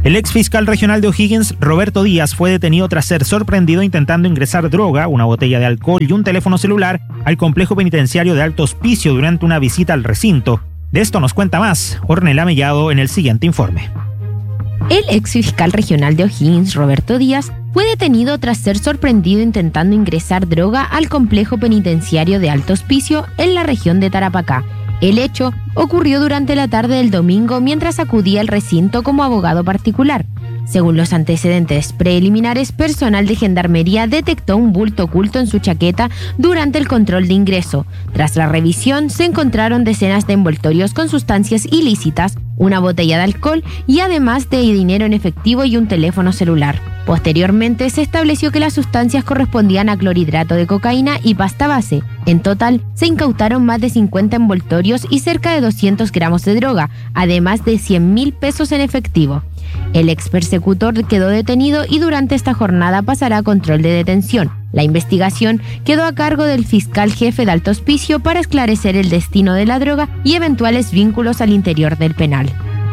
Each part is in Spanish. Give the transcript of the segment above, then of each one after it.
El ex fiscal regional de O'Higgins, Roberto Díaz, fue detenido tras ser sorprendido intentando ingresar droga, una botella de alcohol y un teléfono celular al complejo penitenciario de Alto Hospicio durante una visita al recinto. De esto nos cuenta más Ornella Mellado en el siguiente informe. El ex fiscal regional de O'Higgins, Roberto Díaz, fue detenido tras ser sorprendido intentando ingresar droga al complejo penitenciario de Alto Hospicio en la región de Tarapacá. El hecho ocurrió durante la tarde del domingo mientras acudía al recinto como abogado particular. Según los antecedentes preliminares, personal de Gendarmería detectó un bulto oculto en su chaqueta durante el control de ingreso. Tras la revisión, se encontraron decenas de envoltorios con sustancias ilícitas, una botella de alcohol y además de dinero en efectivo y un teléfono celular. Posteriormente, se estableció que las sustancias correspondían a clorhidrato de cocaína y pasta base. En total, se incautaron más de 50 envoltorios y cerca de 200 gramos de droga, además de 100.000 pesos en efectivo. El ex persecutor quedó detenido y durante esta jornada pasará a control de detención. La investigación quedó a cargo del fiscal jefe de Alto Hospicio para esclarecer el destino de la droga y eventuales vínculos al interior del penal.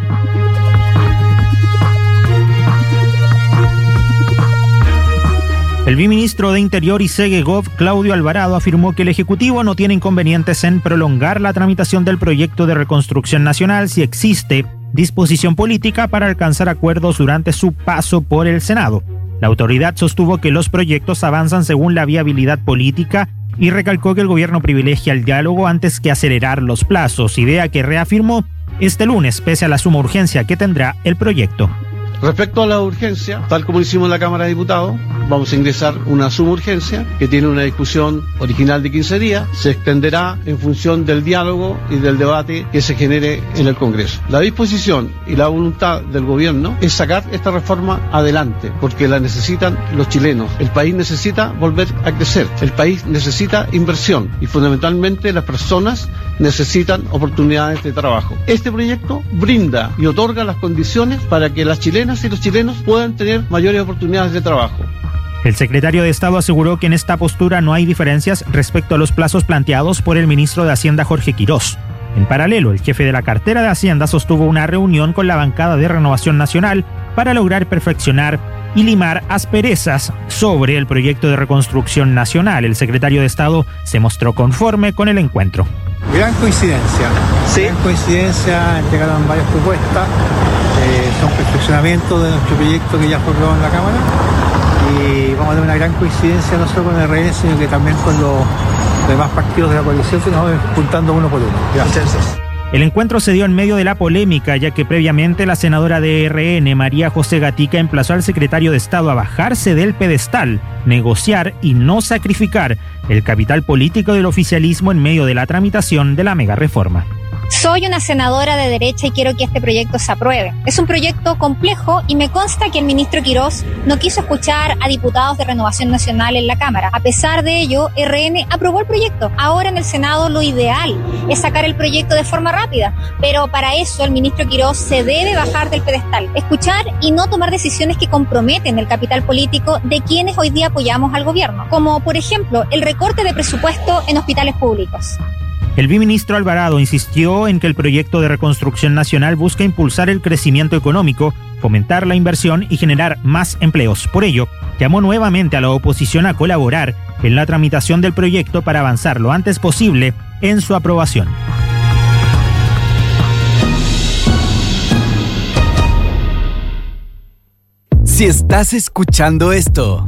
El viceministro de Interior y Segegov, Claudio Alvarado, afirmó que el Ejecutivo no tiene inconvenientes en prolongar la tramitación del proyecto de reconstrucción nacional si existe disposición política para alcanzar acuerdos durante su paso por el Senado. La autoridad sostuvo que los proyectos avanzan según la viabilidad política y recalcó que el gobierno privilegia el diálogo antes que acelerar los plazos, idea que reafirmó este lunes pese a la suma urgencia que tendrá el proyecto. Respecto a la urgencia, tal como hicimos en la Cámara de Diputados, vamos a ingresar una suma urgencia que tiene una discusión original de 15 días, se extenderá en función del diálogo y del debate que se genere en el Congreso. La disposición y la voluntad del gobierno es sacar esta reforma adelante, porque la necesitan los chilenos. El país necesita volver a crecer, el país necesita inversión y fundamentalmente las personas necesitan oportunidades de trabajo. Este proyecto brinda y otorga las condiciones para que las chilenas y los chilenos puedan tener mayores oportunidades de trabajo. El secretario de Estado aseguró que en esta postura no hay diferencias respecto a los plazos planteados por el ministro de Hacienda, Jorge Quirós. En paralelo, el jefe de la cartera de Hacienda sostuvo una reunión con la bancada de Renovación Nacional para lograr perfeccionar y limar asperezas sobre el proyecto de reconstrucción nacional. El secretario de Estado se mostró conforme con el encuentro. Gran coincidencia. Sí. Gran coincidencia, entregaron varias propuestas, son perfeccionamientos de nuestro proyecto que ya fue aprobado en la Cámara y vamos a tener una gran coincidencia no solo con el RN, sino que también con los demás partidos de la coalición que nos vamos juntando uno por uno. Gracias. El encuentro se dio en medio de la polémica, ya que previamente la senadora de RN, María José Gatica, emplazó al secretario de Estado a bajarse del pedestal, negociar y no sacrificar el capital político del oficialismo en medio de la tramitación de la megareforma. Soy una senadora de derecha y quiero que este proyecto se apruebe. Es un proyecto complejo y me consta que el ministro Quirós no quiso escuchar a diputados de Renovación Nacional en la Cámara. A pesar de ello, RN aprobó el proyecto. Ahora en el Senado lo ideal es sacar el proyecto de forma rápida, pero para eso el ministro Quirós se debe bajar del pedestal, escuchar y no tomar decisiones que comprometen el capital político de quienes hoy día apoyamos al gobierno, como por ejemplo el recorte de presupuesto en hospitales públicos. El viceministro Alvarado insistió en que el proyecto de reconstrucción nacional busca impulsar el crecimiento económico, fomentar la inversión y generar más empleos. Por ello, llamó nuevamente a la oposición a colaborar en la tramitación del proyecto para avanzar lo antes posible en su aprobación. Si estás escuchando esto,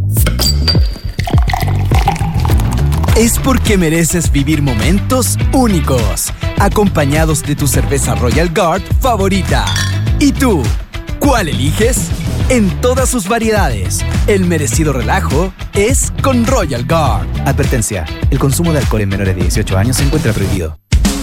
es porque mereces vivir momentos únicos, acompañados de tu cerveza Royal Guard favorita. ¿Y tú? ¿Cuál eliges? En todas sus variedades, el merecido relajo es con Royal Guard. Advertencia, el consumo de alcohol en menores de 18 años se encuentra prohibido.